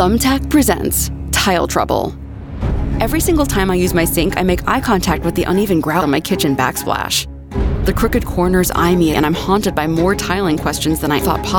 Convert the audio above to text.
Thumbtack presents Tile Trouble. Every single time I use my sink, I make eye contact with the uneven grout on my kitchen backsplash. The crooked corners eye me, and I'm haunted by more tiling questions than I thought possible.